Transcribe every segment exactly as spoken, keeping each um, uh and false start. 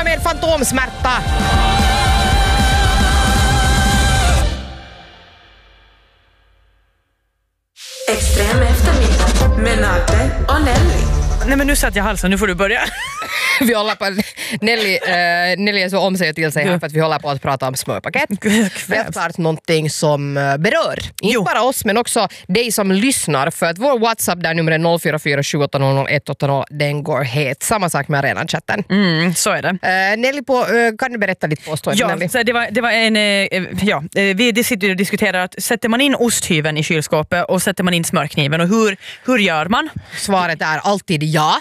med fantomsmärta. Extrem eftermiddag med Nadde och Nelly. Nej, men nu satt jag halsen, nu får du börja. Vi håller på, Nelly, uh, Nelly är så omsäger till sig här för att vi håller på att prata om smörpaket. Det är klart någonting som uh, berör. Inte jo. bara oss men också dig som lyssnar, för att vår WhatsApp där nummer är noll fyra fyra sju åtta noll noll ett åtta noll, den går het. Samma sak med arenan-chatten. Mm, så är det. Uh, Nelly, på, uh, kan du berätta ditt påstående? Ja, Nelly? Så det, var, det var en... Uh, ja, vi sitter och diskuterar att sätter man in osthyveln i kylskåpet och sätter man in smörkniven, och hur, hur gör man? Svaret är alltid ja.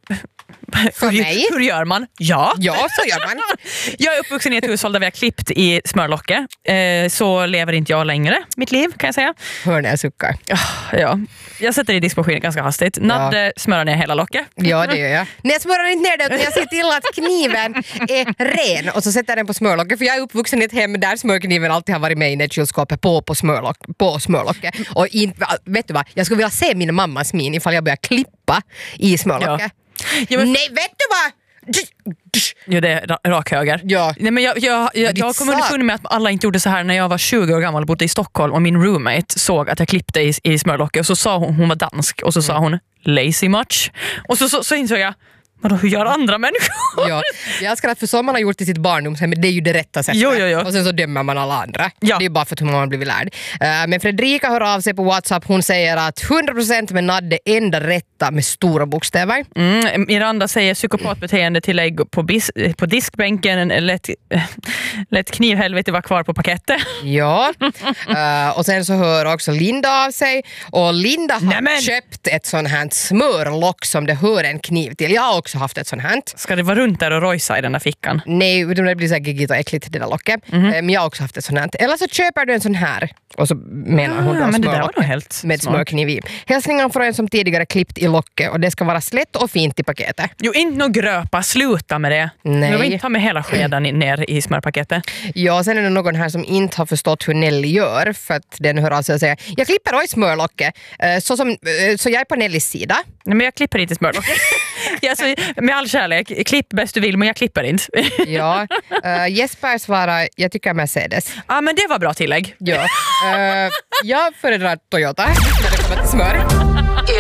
För hur, mig? Hur gör man? Ja. Ja, så gör man. Jag är uppvuxen i ett hushåll där vi har klippt i smörlocket. Eh, så lever inte jag längre mitt liv, kan jag säga. Hör när jag suckar. Ja. Jag sätter i diskmaskinen ganska hastigt. Nadde ja. smörar ner hela locket. Ja, det gör jag. Nej, jag smörar inte ner det, utan jag ser till att kniven är ren och så sätter jag den på smörlocket. För jag är uppvuxen i ett hem där smörkniven alltid har varit med i nedkylskåpet på, på, smörlock, på smörlocket. Och inte, vet du vad, jag skulle vilja se min mammas min ifall jag börjar klippa i smörlocket. Ja. Ja, men... Nej, vet du vad? Jo, det är rak höger. Ja. Nej, men jag, jag, jag, jag kom underfund med att alla inte gjorde så här när jag var tjugo år gammal och bodde i Stockholm, och min roommate såg att jag klippte i, i smörlocket, och så sa hon, hon var dansk, och så mm. sa hon lazy much. Och så, så, så insåg jag, vadå, hur gör andra människor? Ja, jag ska att för så man har gjort i sitt barndomshem, det är ju det rätta sättet. Jo, jo, jo. Och sen så dömer man alla andra. Ja. Det är ju bara för att man har blivit lärd. Uh, men Fredrika hör av sig på WhatsApp. Hon säger att hundra procent med Nadde enda rätta med stora bokstäver. Mm, Miranda säger psykopatbeteende tillägg på, bis, på diskbänken. Lätt, lätt knivhelvete var kvar på paketet. Ja. Uh, och sen så hör också Linda av sig. Och Linda har Nämen. köpt ett sånt här smörlock som det hör en kniv till. Jag har också haft ett sånt här. Ska det vara runt där och rojsa i den där fickan? Nej, det blir så här giggigt och äckligt det där locket. Mm-hmm. Men jag har också haft ett sånt här. Eller så köper du en sån här. Och så menar ah, hon då men det där var nog helt med smart. Smörkniv i. Hälsningar från en som tidigare klippt i locket, och det ska vara slätt och fint i paketet. Jo, inte någon gröpa. Sluta med det. Nej. Jag vill inte ta med hela skeden ner i smörpaketet. Ja, sen är det någon här som inte har förstått hur Nelly gör, för att den hör av sig och säger, jag klipper också smörlocket. Så, som, så jag är på Nellys sida. Nej, men jag klipper inte smörlocket. Alltså, med all kärlek, klipp bäst du vill, men jag klipper inte. Ja, uh, Jesper svarar, jag tycker Mercedes. Ja, ah, men det var bra tillägg. Ja, uh, jag föredrar Toyota när det kommer till smör.